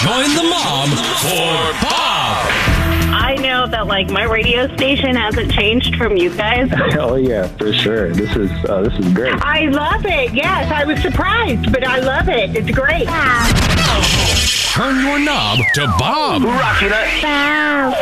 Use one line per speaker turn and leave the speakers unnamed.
Join the mob for Bob.
I know that, my radio station hasn't changed from you guys.
Oh, yeah, for sure. This is great.
I love it. Yes, I was surprised, but I love it. It's great.
Turn your knob to Bob.
Rocky Nut.
Bob.